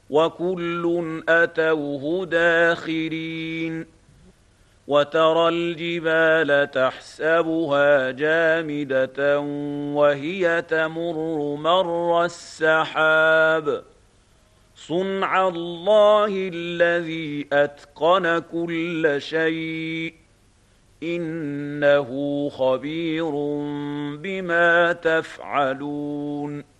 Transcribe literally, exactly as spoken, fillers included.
وكل أتوه داخرين وترى الجبال تحسبها جامدة وهي تمر مر السحاب صنع الله الذي أتقن كل شيء إنه خبير بما تفعلون